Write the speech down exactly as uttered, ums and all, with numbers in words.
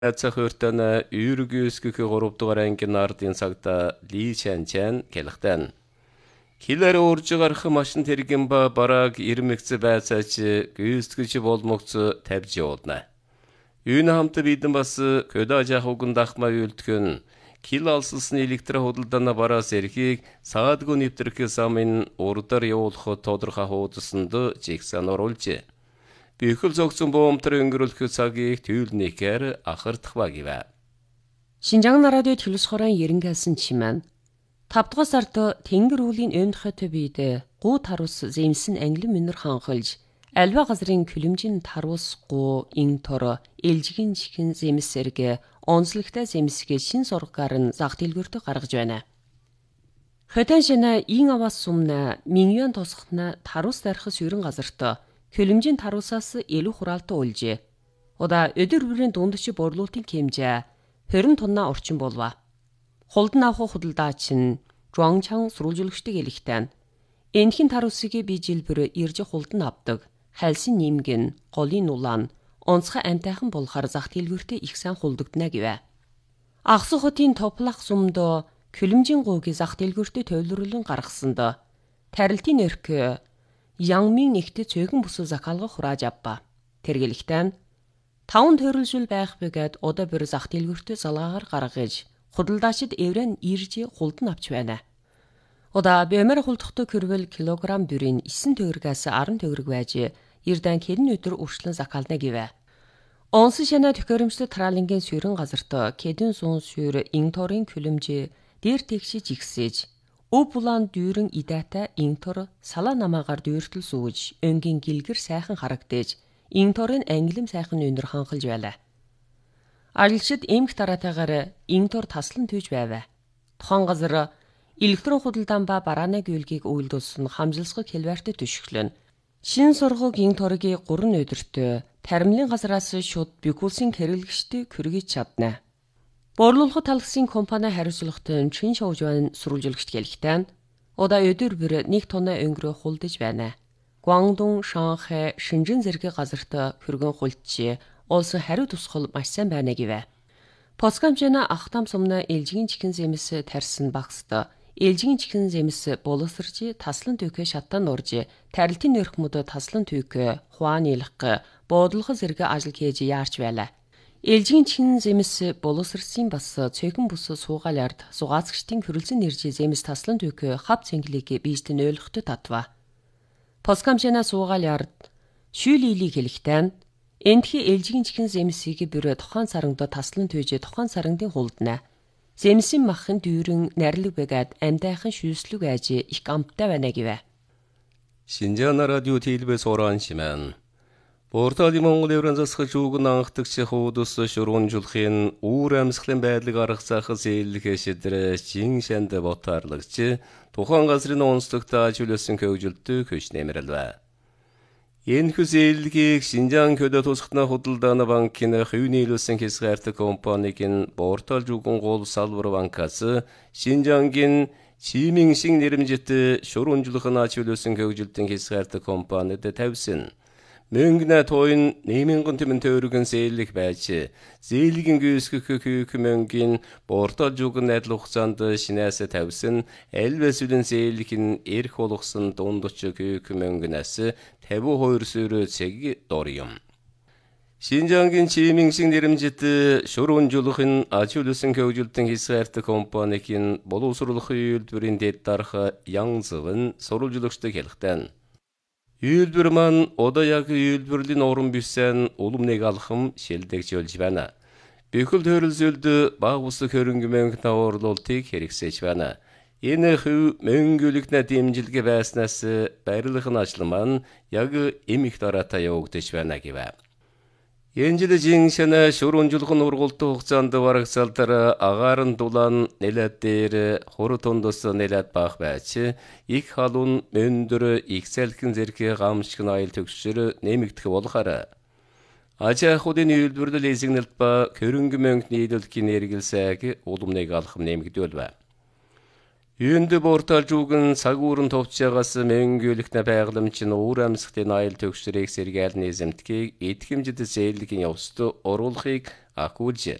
Цахөртөна үйргүйсгөх гуравдугаар ангийн ардын цагта Ли Чанчан гэлхтэн. Хилэр ууржгарх машин тэргэн ба бараг ирмэгц байцаач гүйсгэж болмогц тавьж явуулна. Үйн хамт бидэн бас көдө ажах уган дахма үйлдгэн кил алсылсын электро худалдаана бараас эрхийг саадгүй нэвтрэх замын урдар явуулах тодорхой хуудасанд жигсан оруулжээ. Бихэл зогсон боомтор өнгөрүүлэх цагийг түүлнийхээр ахардах багива. Шинжаан радио төлөсхорон ерөнхийлсөн чимэн тавдугаар сард Тэнгэр уулийн өмдөхөт бид гуу тарус зэмсэн англин минер ханхалж альва газрын күлэмжин тарус гуу ин тор элжигэн чихэн зэмсэргэ онцлогтой зэмсгээ шин сургаар нь зах дэлгүүрт гаргаж байна. Хөтөн шинэ ин аваас сумна миньон тосхна тарус дарахс ерөн газарт Хөлөмжийн тарусаас илүү хураалтаа уулжээ. Удаа өдөр бүрийн дундч борлуулалтын хэмжээ хорин тонна орчим болва. Холдон авах худалдаач нь Жуанчан сурвалжуулагчдыг элэгтэн. Энэхийн тарусыг би жилбэр ирж холдон авдаг. Хайлсын нэмгэн, голын улаан, онцгой амтайхан болохоор зах дэлгүүртээ их сайн холдогдно гэвэ. Ахсу хотын топлах сумдо Хөлөмжийн гуугийн зах дэлгүүртээ төвлөрүүлэн гаргасанд тарилтын нэрх Янгмын нэгт цөөхөн бүсэл закалга хурааж авба. Тэргэлэгтэн таван төрөлжүүл байх бэгэд удаа бүр зах дэлгүүртээ залгаагаар гаргаж худалдаачид эврэн ирж хулдан авч байна. Удаа бэмэр хулдахтай кэрвэл килограмм бүрийн эссэн төгрөгөөс арван төгрөг байж эрдэн кэрэн өдөр үрчлэн закална гэвэ. Онс шана төхөөрөмжлөлт тараалангийн сүрэн газарт кэдэн суун сүр ин торын күлэмжээ дээр тэгшиж игсэж Өв булан дүүрэн идата интор сала намаагаар дүүртэл сууж өнгийн гэлгэр сайхан харагдээж инторын англим сайхан өнөр ханхалж байлаа. Арилчид эмх тараатайгаар интор таслан түйж байваа. Тухайн газар электрон худалдаан ба барааны гүйлгийг үйлдүүлсэн хамжилсгыг хэлбэртэ түшиглэн. Шин сургууг инторгийн гурван өдөртөө таримлын газараас шууд бигүүлсэн хэрэглэгчтэй хүргэж чадна. Борлуулалт талхсын компани хариуцлагатай чин шоужван сурвалжуулагчд гэлхтэн удаа өдөр бүр нэг тонна өнгөрөө хулдаж байна. Гуандун, Шанхай, Шинжэн зэрэг газарт хөргөн хулдчээ улсын хариу тусгал маш сайн байна гэвэ. Поскамжина ахтам сумна элжигэн чихэн зэмс тарьсан багст элжигэн чихэн зэмс боловсрж таслан түйкэ шаттан урж тарилтын нэрхмүүд таслан түйкэ хуаанилах буудлах зэрэг ажил хийж яарч байлаа. Элжигэн чихэн зэмс боловсрсан бас цөөхөн бүс суугаал ард сугаацгчдын хөрөлцөн нэрж зэмс таслан түйкэ хав цэнгэлийг биестэн ойлгохтой татва. Поскамжина суугаал ард шүлилийг хэлэхтэн энтхи элжигэн чихэн зэмсийг бүр тухайн сарангд таслан түйж тухайн сарангын хулдна. Зэмсийн махын дүүрэн нарилэг бэгэд амдайхан шүүслэг аж их амттай байна гэвэ. Шинжаан радио телевиз орон шимэн. Портали Монгол еврен засгаж үгэн анхдагч хуудас шургуунжуулахын үүр амьсгалын байдлыг аргацаах зээллэх шийдвэр чин шанд ботаарлагч тухайн газрын онцлогт ажигласан хөгжилтөй хөш нэмэрлэв. Энэ хүзээлгийг Шинжаан көдө тусгатна худалдааны банкын хувь нийлүүлсэн хязгаартай компанийн портал жүгэн гол салбар банкас Шинжаангийн чимэн шиг нэрмжит шургуунжуулахын ажигласан хөгжилтийн хязгаартай компанид тавьсан. Мөнгнэ тойн нэмэнгэн тэмэн төргөн зээлэх байж зээлгийн гүйсгэх хүйх мөнгөний портал жүгэн найдал хугацаанд шинээс тавьсан элвэсүлэн зээлхийн эрх болгосон дундч хүйх мөнгнөөс тавин хоёр сөрөө цэг дорьём. Шинжаангийн чимэн шиг нэрмжит шургуунжуулахын ажигласан хөгжилтийн хязгаартай компанийн боловсруулах үйлдвэрийн дэд дарах Янзвэн сурвалжуулагчдыг хэлэхтэн. Үйлдвэр маань одоо яг үйлдвэрлэлийн уран бисэн улмныг алхам шилдэгч болж байна. Бихэл төрөлзөлд баг ус хөрөнгө мөнгө тавуурлуултыг хэрэгсэж байна. Энэ хөв мөнгөлөгнө дэмжилгээ байснаас барилгын ажил маань яг эмх дараатай явагдаж байна гэвэ. Энэ жил жиншэнэ шургуунжуулахын ургалтын хугацаанд барагцаалдар агаарын дулаан нэлээд дээр хур тундус нэлээд бага байж их халуун өндөр их салхин зэрэг гамшиг ноёл төгсөр нэмэгдэх болохоор ажаахуудын үйлдвэрлэл эзэгнэлт ба хөрөнгө мөнгөний нийлүүлэхийн эргэлсээг улмныг алхам нэмэгдүүлвэ. Юунд бортал жууган цагуурын товчаагаас мэнгөлөхнө байгаламжны уур амьсгалын айл төгсрийг сэргээл низэмтгийг эдгэмжид зээлгийн явцд оруулахыг акуулж